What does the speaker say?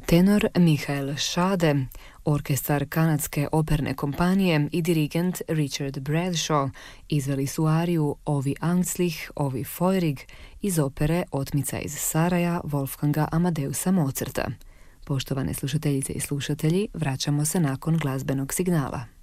Tenor Michael Schade, orkestar kanadske operne kompanije i dirigent Richard Bradshaw izveli su ariju Ovi Angstlich, Ovi Feurig iz opere Otmica iz Saraja Wolfganga Amadeusa Mozarta. Poštovane slušateljice i slušatelji, vraćamo se nakon glazbenog signala.